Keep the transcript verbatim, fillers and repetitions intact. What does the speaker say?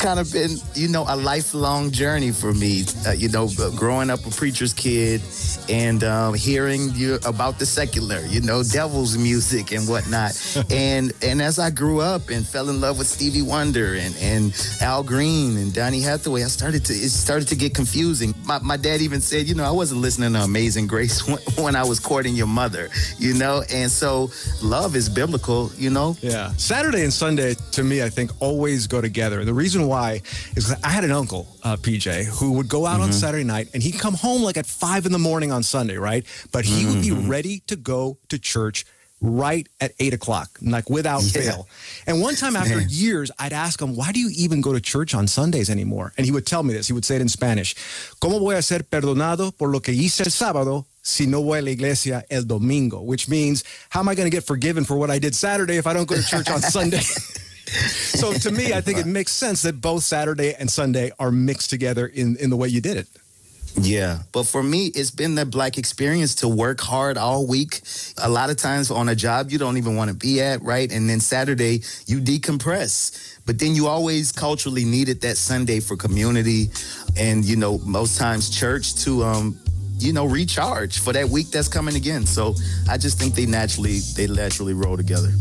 kind of been, you know, a lifelong journey for me. Uh, you know, growing up a preacher's kid and um, hearing you about the secular, you know, devil's music and whatnot. and and as I grew up and fell in love with Stevie Wonder and, and Al Green and Donny Hathaway, I started to it started to get confusing. My, my dad even said, you know, I wasn't listening to Amazing Grace when, when I was courting your mother, you know. And so love is biblical, you know. Yeah. Saturday and Sunday, to me, I think always go together. The reason why is because I had an uncle, uh, P J, who would go out mm-hmm. on Saturday night and he'd come home like at five in the morning on Sunday, right? But he mm-hmm. would be ready to go to church right at eight o'clock, like without yeah. fail. And one time after Man. years, I'd ask him, why do you even go to church on Sundays anymore? And he would tell me this. He would say it in Spanish. ¿Cómo voy a ser perdonado por lo que hice el sábado si no voy a la iglesia el domingo? Which means, how am I going to get forgiven for what I did Saturday if I don't go to church on Sunday? So to me, I think it makes sense that both Saturday and Sunday are mixed together in, in the way you did it. Yeah. But for me, it's been the Black experience to work hard all week. A lot of times on a job you don't even want to be at, right? And then Saturday, you decompress. But then you always culturally needed that Sunday for community and, you know, most times church to, um, you know, recharge for that week that's coming again. So I just think they naturally, they naturally roll together.